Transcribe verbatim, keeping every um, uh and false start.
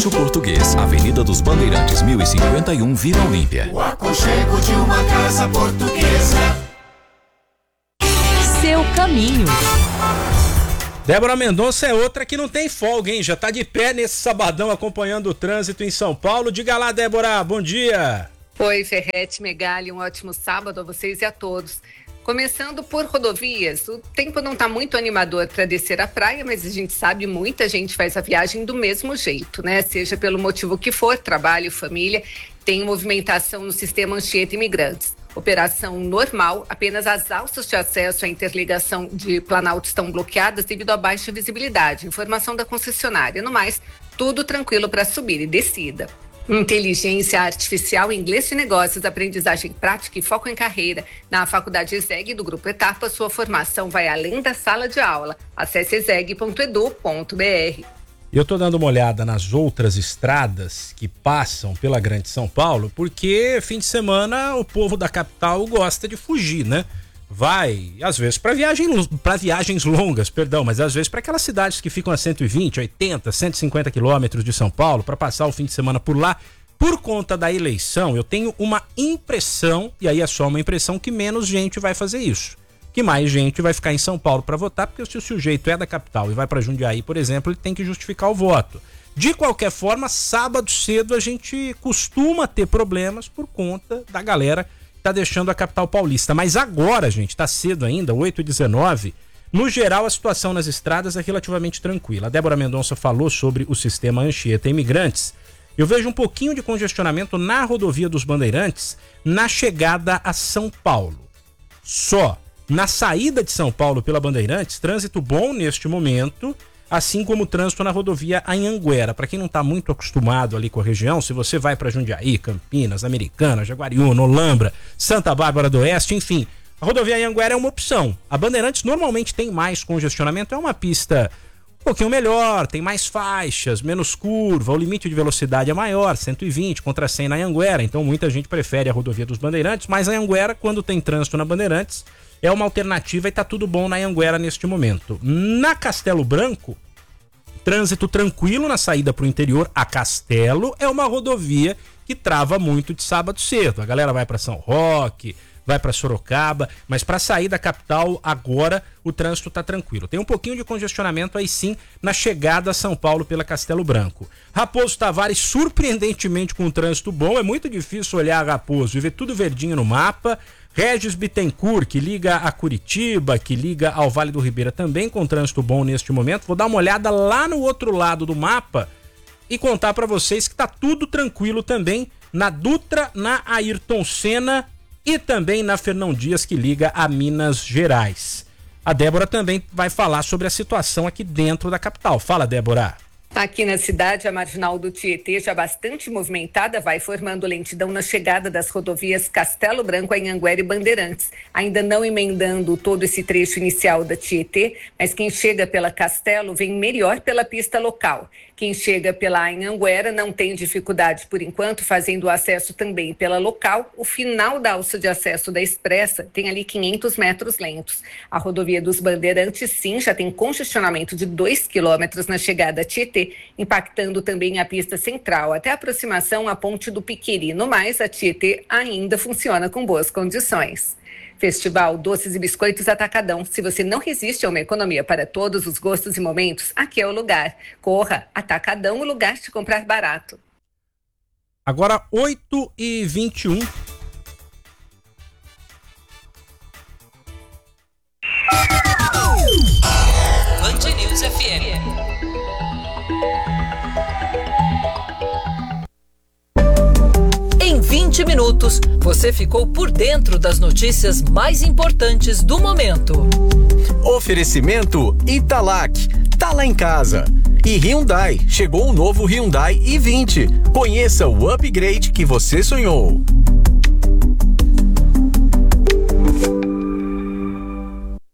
Edifício Português, Avenida dos Bandeirantes, mil e cinquenta e um, Vila Olímpia. O aconchego de uma casa portuguesa. Seu caminho. Débora Mendonça é outra que não tem folga, hein? Já tá de pé nesse sabadão acompanhando o trânsito em São Paulo. Diga lá, Débora, bom dia. Oi, Ferrete, Megali, um ótimo sábado a vocês e a todos. Começando por rodovias, o tempo não está muito animador para descer a praia, mas a gente sabe, muita gente faz a viagem do mesmo jeito, né? Seja pelo motivo que for, trabalho, família, tem movimentação no sistema Anchieta Imigrantes. Operação normal, apenas as alças de acesso à interligação de Planalto estão bloqueadas devido à baixa visibilidade. Informação da concessionária. No mais, tudo tranquilo para subir e descida. Inteligência Artificial, Inglês de Negócios, aprendizagem prática e foco em carreira. Na Faculdade ESEG do Grupo Etapa, sua formação vai além da sala de aula. Acesse eseg ponto edu ponto br. Eu tô dando uma olhada nas outras estradas que passam pela Grande São Paulo, porque fim de semana o povo da capital gosta de fugir, né? Vai, às vezes, para viagem, para viagens longas, perdão, mas às vezes para aquelas cidades que ficam a cento e vinte, oitenta, cento e cinquenta quilômetros de São Paulo, para passar o fim de semana por lá. Por conta da eleição, eu tenho uma impressão, e aí é só uma impressão, que menos gente vai fazer isso. Que mais gente vai ficar em São Paulo para votar, porque se o sujeito é da capital e vai para Jundiaí, por exemplo, ele tem que justificar o voto. De qualquer forma, sábado cedo a gente costuma ter problemas por conta da galera que tá deixando a capital paulista. Mas agora, gente, tá cedo ainda, oito e dezenove. No geral, a situação nas estradas é relativamente tranquila. A Débora Mendonça falou sobre o sistema Anchieta Imigrantes. Eu vejo um pouquinho de congestionamento na rodovia dos Bandeirantes na chegada a São Paulo. Só. Na saída de São Paulo pela Bandeirantes, trânsito bom neste momento, assim como o trânsito na rodovia Anhanguera. Para quem não está muito acostumado ali com a região, se você vai para Jundiaí, Campinas, Americana, Jaguariúna, Olambra, Santa Bárbara do Oeste, enfim, a rodovia Anhanguera é uma opção. A Bandeirantes normalmente tem mais congestionamento, é uma pista um pouquinho melhor, tem mais faixas, menos curva, o limite de velocidade é maior, cento e vinte contra cem na Anhanguera, então muita gente prefere a rodovia dos Bandeirantes, mas a Anhanguera, quando tem trânsito na Bandeirantes, é uma alternativa e tá tudo bom na Anhanguera neste momento. Na Castelo Branco, trânsito tranquilo na saída para o interior. A Castelo é uma rodovia que trava muito de sábado cedo. A galera vai para São Roque, vai para Sorocaba, mas para sair da capital agora o trânsito tá tranquilo. Tem um pouquinho de congestionamento aí sim na chegada a São Paulo pela Castelo Branco. Raposo Tavares, surpreendentemente com um trânsito bom, é muito difícil olhar Raposo e ver tudo verdinho no mapa. Regis Bittencourt, que liga a Curitiba, que liga ao Vale do Ribeira, também com trânsito bom neste momento. Vou dar uma olhada lá no outro lado do mapa e contar para vocês que tá tudo tranquilo também na Dutra, na Ayrton Senna e também na Fernão Dias, que liga a Minas Gerais. A Débora também vai falar sobre a situação aqui dentro da capital. Fala, Débora. Aqui na cidade, a marginal do Tietê, já bastante movimentada, vai formando lentidão na chegada das rodovias Castelo Branco, Anhanguera e Bandeirantes. Ainda não emendando todo esse trecho inicial da Tietê, mas quem chega pela Castelo vem melhor pela pista local. Quem chega pela Anhanguera não tem dificuldade por enquanto, fazendo o acesso também pela local. O final da alça de acesso da Expressa tem ali quinhentos metros lentos. A rodovia dos Bandeirantes, sim, já tem congestionamento de dois quilômetros na chegada a Tietê, impactando também a pista central, até a aproximação à Ponte do Piqueri. No mais, a Tietê ainda funciona com boas condições. Festival Doces e Biscoitos Atacadão. Se você não resiste a uma economia para todos os gostos e momentos, aqui é o lugar. Corra, Atacadão, o lugar de comprar barato. Agora oito e vinte e um. Band News F M. Em vinte minutos, você ficou por dentro das notícias mais importantes do momento. Oferecimento Italac, tá lá em casa. E Hyundai, chegou o novo Hyundai i vinte. Conheça o upgrade que você sonhou.